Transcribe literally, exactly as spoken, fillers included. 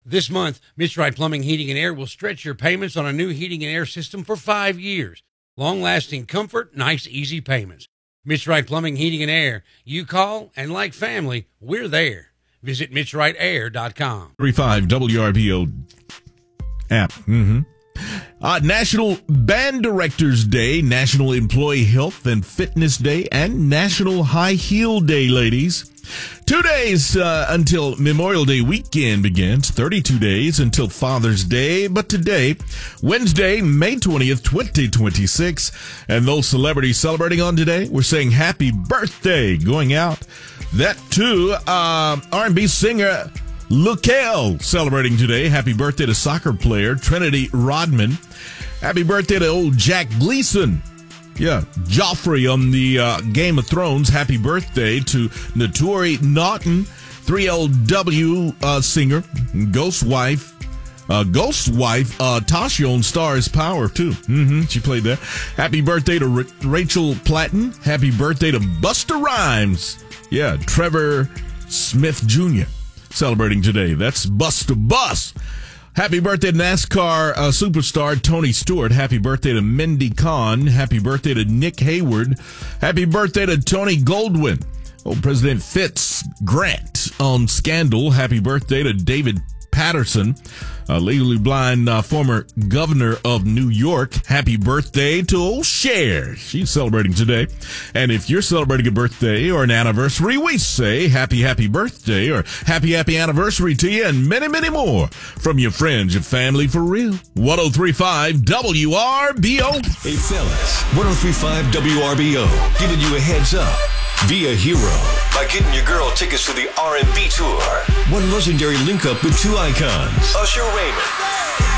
This month, Mitch Wright Plumbing, Heating, and Air will stretch your payments on a new heating and air system for five years. Long-lasting comfort, nice, easy payments. Mitch Wright Plumbing, Heating, and Air. You call, and like family, we're there. Visit mitch wright air dot com. thirty-five W R B O app. Mm-hmm. Uh, National Band Directors Day, National Employee Health and Fitness Day, and National High Heel Day, ladies. Two days uh, until Memorial Day weekend begins, thirty-two days until Father's Day. But today, Wednesday, May twentieth, twenty twenty-six, and those celebrities celebrating on today, we're saying happy birthday going out. That too, uh, R and B singer Lukel celebrating today. Happy birthday to soccer player Trinity Rodman. Happy birthday to old Jack Gleason. Yeah, Joffrey on the uh, Game of Thrones. Happy birthday to Naturi Naughton, three L W uh, singer, Ghost Wife. Uh, Ghost Wife, uh, Tasha on Stars Power, too. Mm-hmm, she played that. Happy birthday to R- Rachel Platten. Happy birthday to Busta Rhymes. Yeah, Trevor Smith Junior celebrating today. That's Busta Bus. Happy birthday to NASCAR uh, superstar Tony Stewart. Happy birthday to Mindy Kahn. Happy birthday to Nick Hayward. Happy birthday to Tony Goldwyn. Oh, President Fitz Grant on Scandal. Happy birthday to David Patterson, a legally blind uh, former governor of New York. Happy birthday to old Cher. She's celebrating today. And if you're celebrating a birthday or an anniversary, we say happy, happy birthday or happy, happy anniversary to you and many, many more from your friends, your family, for real. one oh three point five W R B O. Hey, fellas, one oh three point five W R B O, giving you a heads up. Be a hero by getting your girl tickets to the R and B tour. One legendary link-up with two icons, Usher Raymond